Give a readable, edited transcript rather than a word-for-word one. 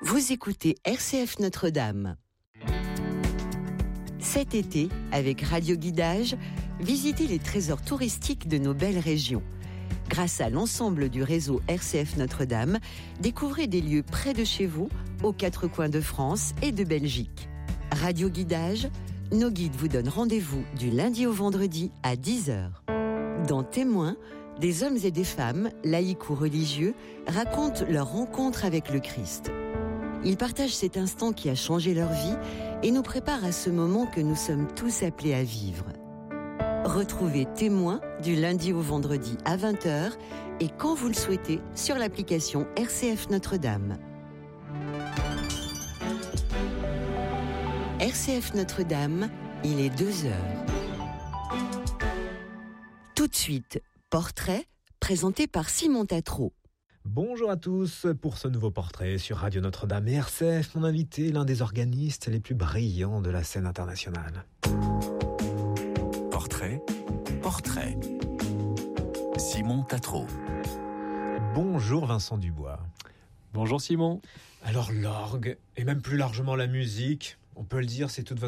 Vous écoutez RCF Notre-Dame. Cet été, avec Radio Guidage, visitez les trésors touristiques de nos belles régions. Grâce à l'ensemble du réseau RCF Notre-Dame, découvrez des lieux près de chez vous, aux quatre coins de France et de Belgique. Radio Guidage, nos guides vous donnent rendez-vous du lundi au vendredi à 10h. Dans Témoins, des hommes et des femmes, laïcs ou religieux, racontent leur rencontre avec le Christ. Ils partagent cet instant qui a changé leur vie et nous préparent à ce moment que nous sommes tous appelés à vivre. Retrouvez Témoins du lundi au vendredi à 20h et quand vous le souhaitez sur l'application RCF Notre-Dame. RCF Notre-Dame, il est 2h. Tout de suite, Portrait, présenté par Simon Tatro. Bonjour à tous pour ce nouveau portrait sur Radio Notre-Dame et RCF, mon invité, l'un des organistes les plus brillants de la scène internationale. Portrait. Simon Tatro. Bonjour Vincent Dubois. Bonjour Simon. Alors l'orgue, et même plus largement la musique, on peut le dire, c'est toute votre